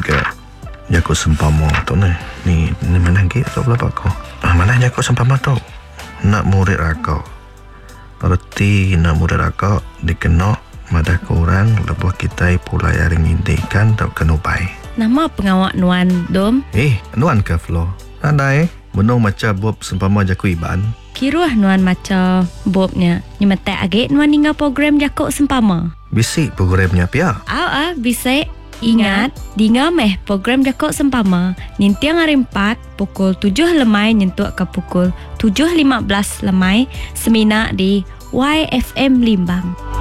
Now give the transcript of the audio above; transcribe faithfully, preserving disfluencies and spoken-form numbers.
ke Jakut sempama tu ni. Ni ni mana lagi tu pula kau. Ah, mana Jakut sempama tu? Nak murid akak. Berarti nak murid akak dikena madah korang lebuh kita pulai hari ngintikan tak kena baik. Nama pengawak Nuan Dom? Eh, Nuan ke Flo? Andai menung macam Bob sempama Jakut Iban. Kiruah Nuan macam Bobnya. Nyemetek agak Nuan tinggal program Jakut sempama. Bisik programnya pia. Au ah bisik. Ingat, dengar meh program Jakut sempama. Nintiang hari empat pukul tujuh lemai nyentuh ke pukul tujuh lima belas lemai semina di Y F M Limbang.